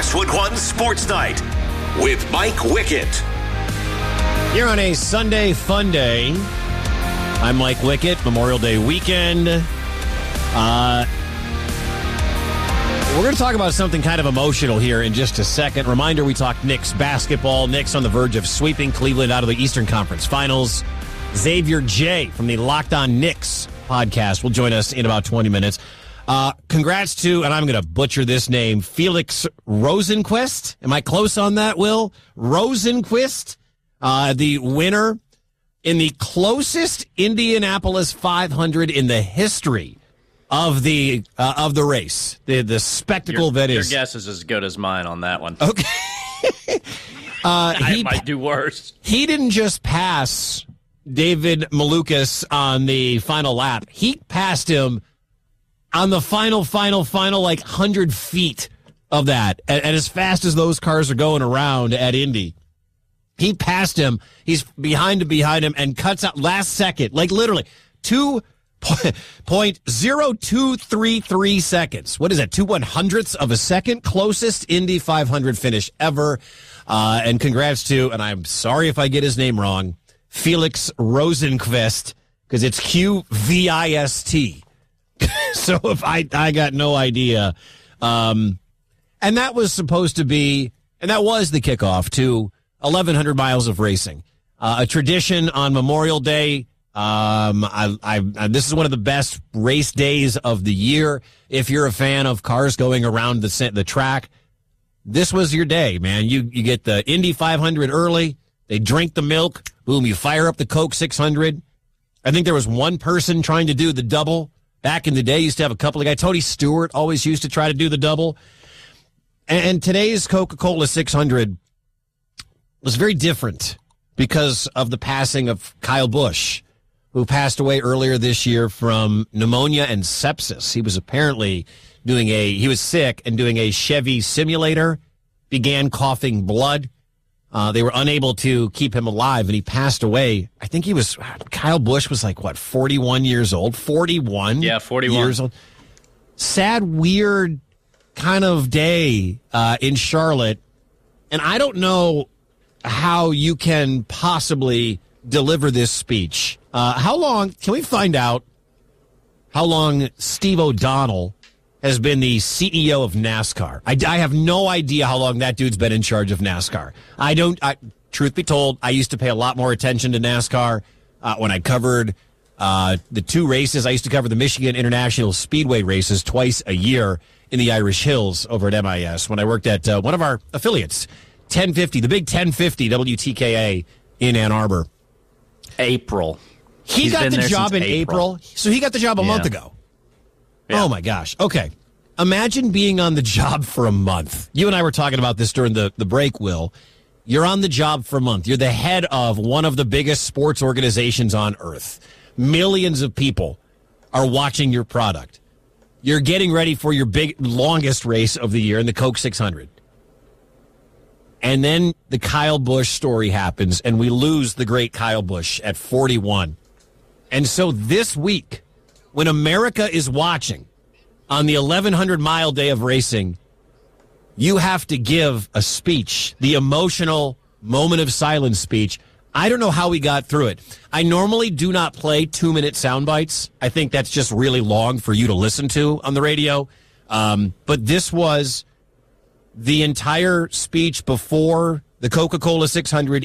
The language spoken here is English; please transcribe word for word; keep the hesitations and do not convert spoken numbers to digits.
Westwood One Sports Night with Mike Wickett. Here on a Sunday fun day, I'm Mike Wickett, Memorial Day weekend. Uh, we're going to talk about something kind of emotional here in just a second. Reminder, we talked Knicks basketball. Knicks on the verge of sweeping Cleveland out of the Eastern Conference Finals. Xavier J. from the Locked On Knicks podcast will join us in about twenty minutes. Uh, congrats to, and I'm going to butcher this name, Felix Rosenqvist. Am I close on that, Will? Rosenqvist, uh, the winner in the closest Indianapolis five hundred in the history of the uh, of the race, the the spectacle your, that is. Your guess is as good as mine on that one. Okay. uh, I he, might do worse. He didn't just pass David Malukas on the final lap. He passed him on the final, final, final, like one hundred feet of that. And, and as fast as those cars are going around at Indy, he passed him. He's behind him, behind him, and cuts out last second, like literally two point zero two three three seconds. What is that? Two one hundredths of a second. Closest Indy five hundred finish ever. Uh, and congrats to, and I'm sorry if I get his name wrong, Felix Rosenqvist, because it's Q V I S T. So if I, I got no idea. Um, and that was supposed to be, and that was the kickoff to eleven hundred miles of racing. Uh, a tradition on Memorial Day. Um, I, I, I, this is one of the best race days of the year. If you're a fan of cars going around the the track, this was your day, man. You, you get the Indy five hundred early. They drink the milk. Boom, you fire up the Coke six hundred. I think there was one person trying to do the double. Back in the day, used to have a couple of guys. Tony Stewart always used to try to do the double. And today's Coca-Cola six hundred was very different because of the passing of Kyle Busch, who passed away earlier this year from pneumonia and sepsis. He was apparently doing a, he was sick and doing a Chevy simulator, began coughing blood. Uh, they were unable to keep him alive, and he passed away. I think he was, Kyle Busch was like, what, forty-one years old? forty-one Yeah, forty-one years old. Sad, weird kind of day uh, in Charlotte. And I don't know how you can possibly deliver this speech. Uh, how long, can we find out how long Steve O'Donnell has been the C E O of NASCAR? I, I have no idea how long that dude's been in charge of NASCAR. I don't, I, truth be told, I used to pay a lot more attention to NASCAR uh, when I covered uh, the two races. I used to cover the Michigan International Speedway races twice a year in the Irish Hills over at M I S when I worked at uh, one of our affiliates, ten fifty, the big ten fifty W T K A in Ann Arbor. April. He He's got been the job in April. April, so he got the job a Yeah. month ago. Yeah. Oh, my gosh. Okay. Imagine being on the job for a month. You and I were talking about this during the, the break, Will. You're on the job for a month. You're the head of one of the biggest sports organizations on earth. Millions of people are watching your product. You're getting ready for your big, longest race of the year in the Coke six hundred. And then the Kyle Busch story happens, and we lose the great Kyle Busch at forty-one. And so this week, when America is watching on the eleven hundred mile day of racing, you have to give a speech, the emotional moment of silence speech. I don't know how we got through it. I normally do not play two-minute sound bites. I think that's just really long for you to listen to on the radio. Um, but this was the entire speech before the Coca-Cola six hundred